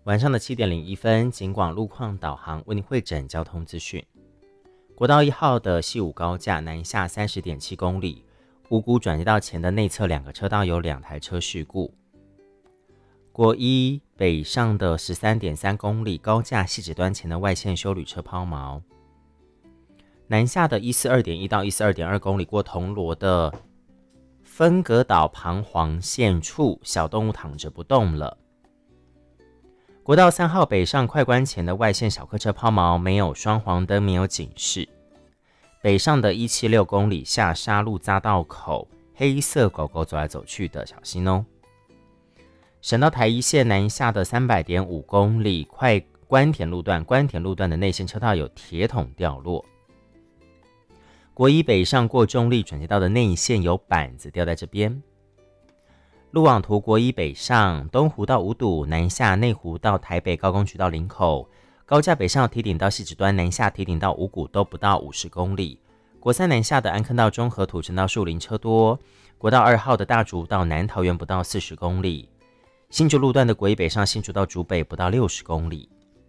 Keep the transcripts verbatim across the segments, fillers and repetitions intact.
晚上的七点零一分，警广路况导航为您汇整交通资讯。国道一号的西武高架南下 三十点七公里，五股转接道前的内侧两个车道有两台车事故。国一北上的 十三点三公里高架汐止端前的外线休旅车抛锚。南下的 一四二点一 到 一四二点二公里过铜锣的分隔岛彷徨线处，小动物躺着不动了。国道三号北上快关前的外线小客车抛锚，没有双黄灯，没有警示。北上的一七六公里下沙路匝道口，黑色狗狗走来走去的，小心哦。省道台一线南下的 三百点五公里快关田路段，关田路段的内线车道有铁桶掉落。国一北上过中立转接道的内线有板子掉在这边。路网图国一北上东湖到五堵，南下内湖到台北高工局到林口，高架北上堤顶到汐止端，南下堤顶到五股都不到五十公里。国三南下的安坑到中和土城到树林车多，国道二号的大竹到南桃园不到四十公里。新竹路段的国一北上新竹到竹北不到六十公里。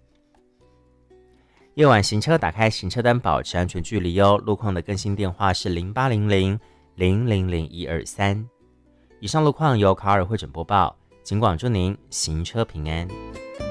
夜晚行车打开行车灯，保持安全距离哦。路况的更新电话是零八零零零零零一二三。以上路况由卡尔会诊播报，警广祝您行车平安。